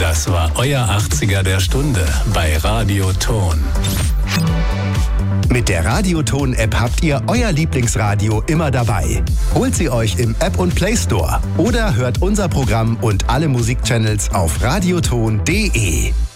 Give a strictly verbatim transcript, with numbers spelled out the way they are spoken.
Das war euer achtziger der Stunde bei Radioton. Mit der Radioton-App habt ihr euer Lieblingsradio immer dabei. Holt sie euch im App und Play Store oder hört unser Programm und alle Musikchannels auf radioton punkt de.